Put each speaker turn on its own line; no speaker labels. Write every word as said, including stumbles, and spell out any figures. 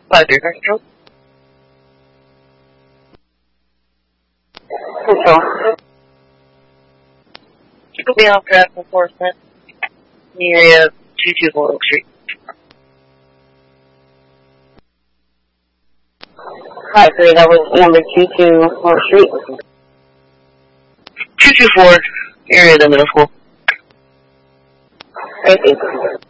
Five three control.
Control.
You could be off draft enforcement in the area of two two four Oak Street.
Five three, that was number two two four Street.
two two four, area of the middle school.
Thank you.